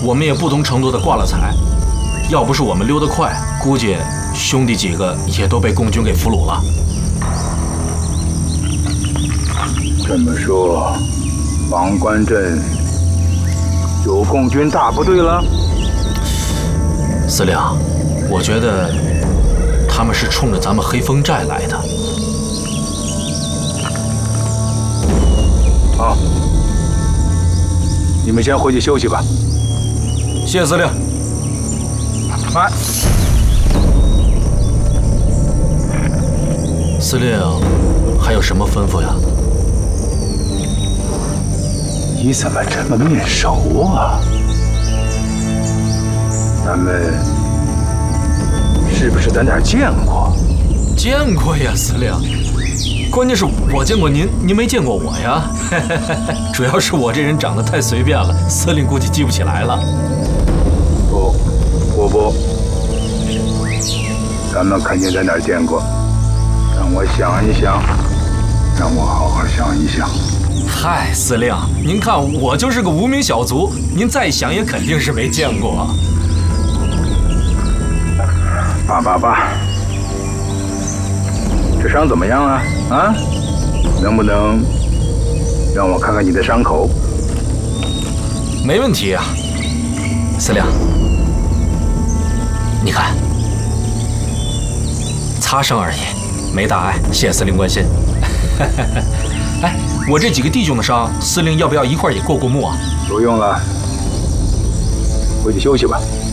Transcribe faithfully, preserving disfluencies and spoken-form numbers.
我们也不同程度的挂了彩。要不是我们溜得快，估计兄弟几个也都被共军给俘虏了。 这么说，王关镇有共军大部队了？ 司令，我觉得他们是冲着咱们黑风寨来的。 好，你们先回去休息吧。 谢谢司令。 慢。 司令，还有什么吩咐呀？ 你怎么这么面熟啊？咱们是不是在哪儿见过？ 见过呀，司令。关键是我见过您，您没见过我呀。主要是我这人长得太随便了，司令估计记不起来了。 不，不不，咱们肯定在哪儿见过。让我想一想，让我好好想一想。 嗨，司令，您看我就是个无名小卒，您再想也肯定是没见过。 爸爸爸，这伤怎么样啊？啊，能不能让我看看你的伤口？ 没问题啊，司令。你看，擦伤而已，没大碍，谢谢司令关心。哎，我这几个弟兄的伤，司令要不要一块儿也过过目啊？ 不用了，回去休息吧。